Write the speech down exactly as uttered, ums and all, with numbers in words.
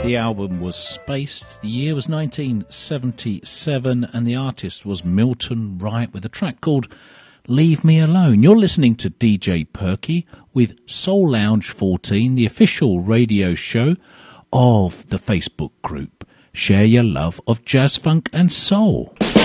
The album was Spaced, the year was nineteen seventy-seven, and the artist was Milton Wright with a track called Leave Me Alone. You're listening to D J Perky with Soul Lounge fourteen, the official radio show of the Facebook group Share Your Love of Jazz, Funk and Soul.